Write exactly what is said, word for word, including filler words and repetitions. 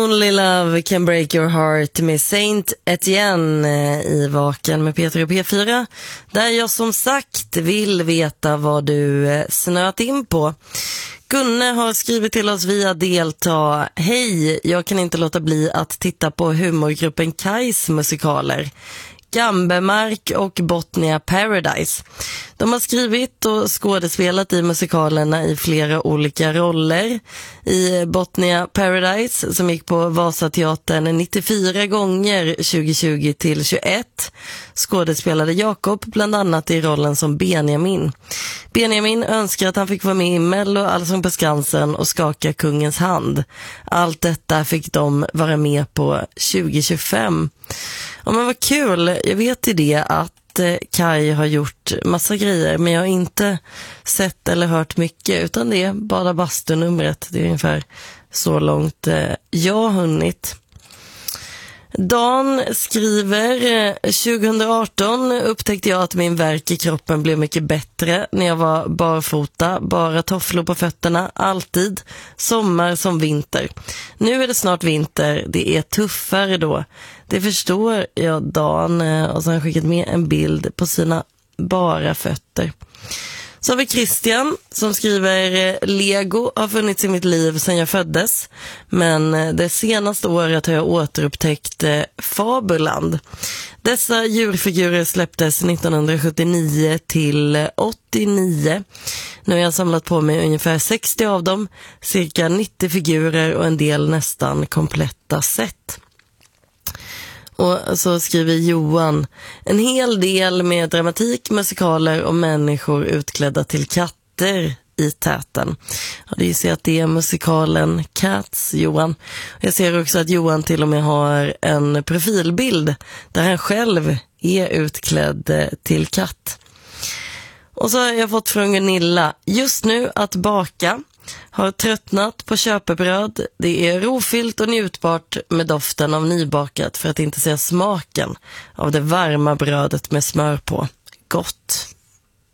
Only Love Can Break Your Heart med Saint Etienne i Vaken med Peter och P fyra, där jag som sagt vill veta vad du snöat in på. Gunne har skrivit till oss via delta: hej, jag kan inte låta bli att titta på humorgruppen Kais musikaler Gambemark och Botnia Paradise. De har skrivit och skådespelat i musikalerna i flera olika roller. I Botnia Paradise, som gick på Vasateatern nittiofyra gånger tjugo tjugo till tjugoett, skådespelade Jakob bland annat i rollen som Benjamin. Benjamin önskar att han fick vara med i Mello, Allsång på Skansen och Skaka kungens hand. Allt detta fick de vara med på tjugo tjugofem. Ja, men vad kul. Jag vet ju det att eh, Kai har gjort massa grejer, men jag har inte sett eller hört mycket, utan det är Bada bastu-numret. Det är ungefär så långt eh, jag har hunnit. Dan skriver: tjugoarton upptäckte jag att min värk i kroppen blev mycket bättre när jag var barfota, bara tofflor på fötterna, alltid, sommar som vinter. Nu är det snart vinter, det är tuffare då. Det förstår jag, Dan, och så har han skickat med en bild på sina bara fötter. Så har vi Christian som skriver: Lego har funnits i mitt liv sedan jag föddes, men det senaste året har jag återupptäckt Fabuland. Dessa djurfigurer släpptes nittonhundrasjuttionio till åttionio. Nu har jag samlat på mig ungefär sextio av dem, cirka nittio figurer och en del nästan kompletta set. Och så skriver Johan: en hel del med dramatik, musikaler och människor utklädda till katter i täten. Och det är ju så att det är musikalen Cats, Johan. Jag ser också att Johan till och med har en profilbild där han själv är utklädd till katt. Och så har jag fått från Gunilla: just nu att baka. Har tröttnat på köpebröd. Det är rofyllt och njutbart med doften av nybakat, för att inte säga smaken av det varma brödet med smör på. Gott!